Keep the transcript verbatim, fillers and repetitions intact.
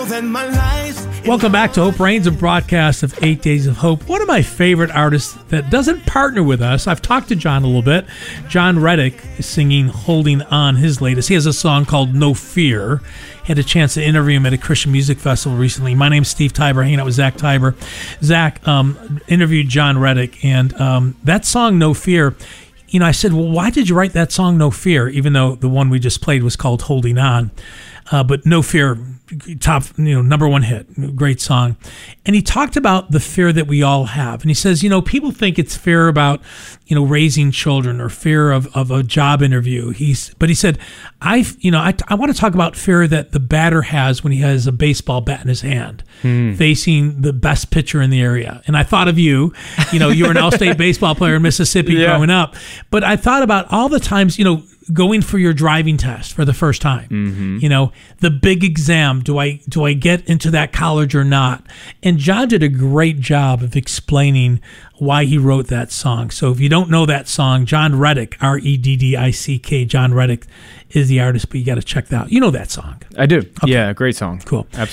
than my life. Welcome back to Hope Reigns, a broadcast of Eight Days of Hope. One of my favorite artists that doesn't partner with us, I've talked to John a little bit. John Reddick is singing Holding On, his latest. He has a song called No Fear. Had a chance to interview him at a Christian music festival recently. My name's Steve Tiber, hanging out with Zach Tiber. Zach um, interviewed John Reddick, and um, that song, No Fear, you know, I said, well, why did you write that song, No Fear, even though the one we just played was called Holding On? Uh, but No Fear, top, you know, number one hit, great song. And he talked about the fear that we all have. And he says, you know, people think it's fear about, you know, raising children or fear of, of a job interview. He's, but he said, I, you know, I, I want to talk about fear that the batter has when he has a baseball bat in his hand, hmm. facing the best pitcher in the area. And I thought of you, you know, you were an all-state baseball player in Mississippi yeah. growing up. But I thought about all the times, you know, going for your driving test for the first time, mm-hmm. you know, the big exam. Do I do I get into that college or not? And John did a great job of explaining why he wrote that song. So if you don't know that song, John Reddick, R E D D I C K, John Reddick is the artist, but you got to check that out. You know that song. I do. Okay. Yeah, great song. Cool. Absolutely.